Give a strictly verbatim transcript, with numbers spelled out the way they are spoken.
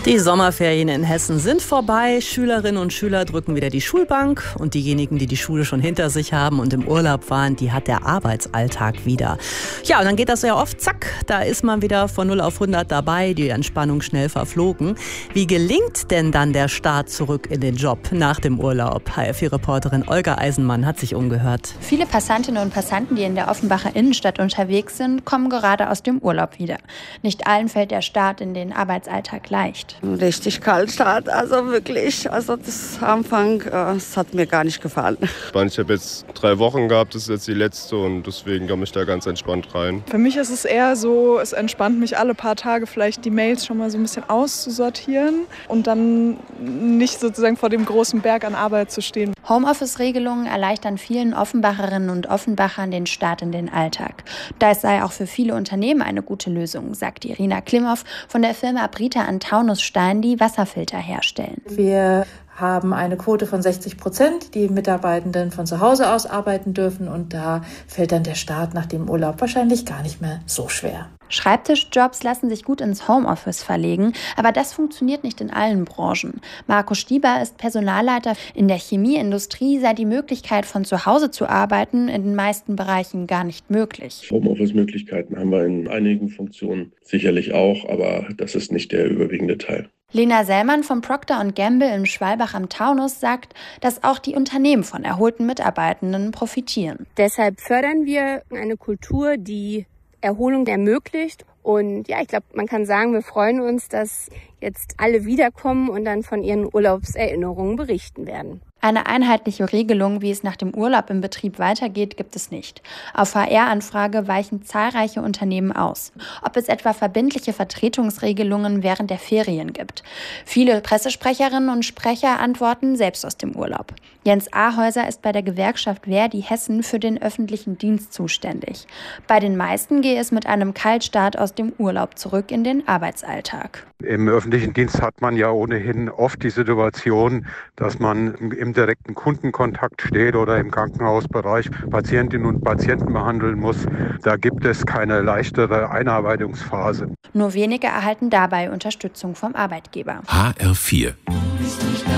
Die Sommerferien in Hessen sind vorbei. Schülerinnen und Schüler drücken wieder die Schulbank. Und diejenigen, die die Schule schon hinter sich haben und im Urlaub waren, die hat der Arbeitsalltag wieder. Ja, und dann geht das ja oft, zack, da ist man wieder von null auf hundert dabei, die Entspannung schnell verflogen. Wie gelingt denn dann der Start zurück in den Job nach dem Urlaub? H R vier-Reporterin Olga Eisenmann hat sich umgehört. Viele Passantinnen und Passanten, die in der Offenbacher Innenstadt unterwegs sind, kommen gerade aus dem Urlaub wieder. Nicht allen fällt der Start in den Arbeitsalltag leicht. Richtig Kaltstart, also wirklich. Also das Anfang, das hat mir gar nicht gefallen. Ich habe jetzt drei Wochen gehabt, das ist jetzt die letzte und deswegen komme ich da ganz entspannt rein. Für mich ist es eher so, es entspannt mich alle paar Tage vielleicht die Mails schon mal so ein bisschen auszusortieren und dann nicht sozusagen vor dem großen Berg an Arbeit zu stehen. Homeoffice-Regelungen erleichtern vielen Offenbacherinnen und Offenbachern den Start in den Alltag. Das sei auch für viele Unternehmen eine gute Lösung, sagt Irina Klimov von der Firma Brita an Taunusstein, die Wasserfilter herstellen. Wir haben eine Quote von sechzig Prozent, die Mitarbeitenden von zu Hause aus arbeiten dürfen und da fällt dann der Start nach dem Urlaub wahrscheinlich gar nicht mehr so schwer. Schreibtischjobs lassen sich gut ins Homeoffice verlegen, aber das funktioniert nicht in allen Branchen. Marco Stieber ist Personalleiter. In der Chemieindustrie sei die Möglichkeit, von zu Hause zu arbeiten, in den meisten Bereichen gar nicht möglich. Homeoffice-Möglichkeiten haben wir in einigen Funktionen sicherlich auch, aber das ist nicht der überwiegende Teil. Lena Sellmann von Procter und Gamble in Schwalbach am Taunus sagt, dass auch die Unternehmen von erholten Mitarbeitenden profitieren. Deshalb fördern wir eine Kultur, die Erholung ermöglicht. Und ja, ich glaube, man kann sagen, wir freuen uns, dass jetzt alle wiederkommen und dann von ihren Urlaubserinnerungen berichten werden. Eine einheitliche Regelung, wie es nach dem Urlaub im Betrieb weitergeht, gibt es nicht. Auf H R-Anfrage weichen zahlreiche Unternehmen aus. Ob es etwa verbindliche Vertretungsregelungen während der Ferien gibt. Viele Pressesprecherinnen und Sprecher antworten selbst aus dem Urlaub. Jens Ahäuser ist bei der Gewerkschaft Verdi Hessen für den öffentlichen Dienst zuständig. Bei den meisten gehe es mit einem Kaltstart aus dem Urlaub zurück in den Arbeitsalltag. Im öffentlichen Dienst hat man ja ohnehin oft die Situation, dass man im direkten Kundenkontakt steht oder im Krankenhausbereich Patientinnen und Patienten behandeln muss. Da gibt es keine leichtere Einarbeitungsphase. Nur wenige erhalten dabei Unterstützung vom Arbeitgeber. H R vier